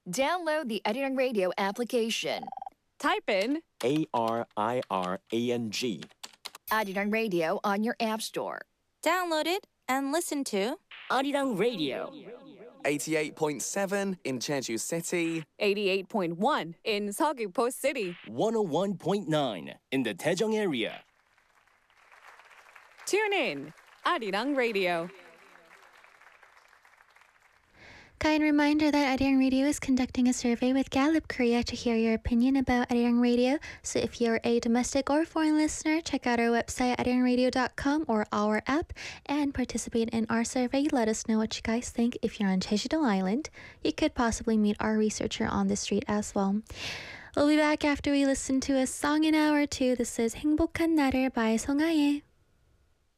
Download the Arirang Radio application. Type in ARIRANG. Arirang Radio on your app store. Download it and listen to Arirang Radio. 88.7 in Jeju City. 88.1 in Seogwipo City. 101.9 in the Daejeong area. Tune in, Arirang Radio. Kind reminder that Arirang Radio is conducting a survey with Gallup Korea to hear your opinion about Arirang Radio. So if you're a domestic or foreign listener, check out our website arirangradio.com or our app and participate in our survey. Let us know what you guys think. If you're on Jeju-do Island, you could possibly meet our researcher on the street as well. We'll be back after we listen to a song in hour 2. This is 행복한 나를 by Song Aye.